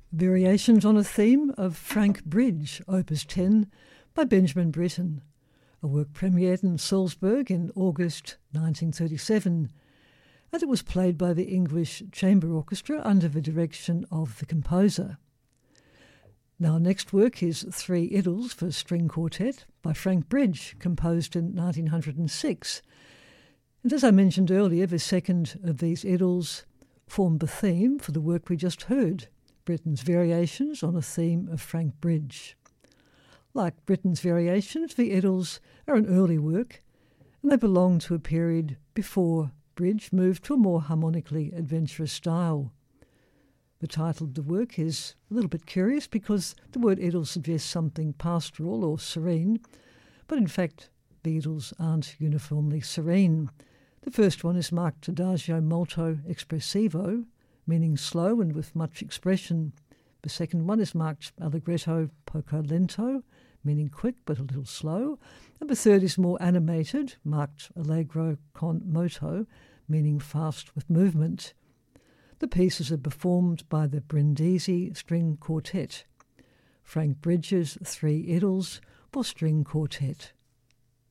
Variations on a Theme of Frank Bridge, Opus 10, by Benjamin Britten, a work premiered in Salzburg in August 1937, and it was played by the English Chamber Orchestra under the direction of the composer. Now, next work is Three Idylls for String Quartet by Frank Bridge, composed in 1906. And as I mentioned earlier, the second of these idylls formed the theme for the work we just heard, Britten's Variations on a Theme of Frank Bridge. Like Britten's Variations, the idylls are an early work, and they belong to a period before Bridge moved to a more harmonically adventurous style. The title of the work is a little bit curious because the word idyll suggests something pastoral or serene, but in fact the idylls aren't uniformly serene. The first one is marked Adagio molto espressivo, meaning slow and with much expression. The second one is marked Allegretto poco lento, meaning quick but a little slow. And the third is more animated, marked Allegro con moto, meaning fast with movement. The pieces are performed by the Brindisi String Quartet. Frank Bridge's Three Idylls for String Quartet.